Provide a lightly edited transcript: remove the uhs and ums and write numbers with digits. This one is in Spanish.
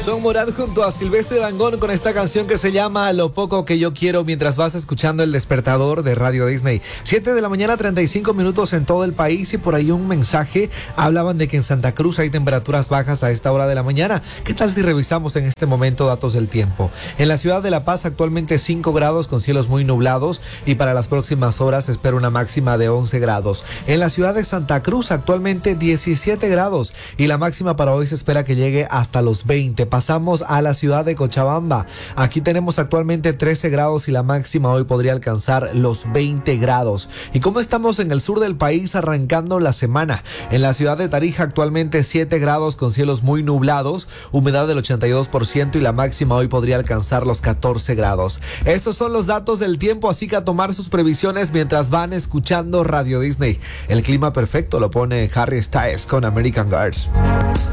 Son Morad junto a Silvestre Dangond con esta canción que se llama Lo Poco Que Yo Quiero, mientras vas escuchando El Despertador de Radio Disney. 7 de la mañana, 35 minutos en todo el país, y por ahí un mensaje. Hablaban de que en Santa Cruz hay temperaturas bajas a esta hora de la mañana. ¿Qué tal si revisamos en este momento datos del tiempo? En la ciudad de La Paz actualmente 5 grados con cielos muy nublados, y para las próximas horas se espera una máxima de 11 grados. En la ciudad de Santa Cruz actualmente 17 grados y la máxima para hoy se espera que llegue hasta los 20. Pasamos a la ciudad de Cochabamba. Aquí tenemos actualmente 13 grados y la máxima hoy podría alcanzar los 20 grados. ¿Y cómo estamos en el sur del país arrancando la semana? En la ciudad de Tarija actualmente 7 grados con cielos muy nublados, humedad del 82% y la máxima hoy podría alcanzar los 14 grados. Estos son los datos del tiempo, así que a tomar sus previsiones mientras van escuchando Radio Disney. El clima perfecto lo pone Harry Styles con American Girls.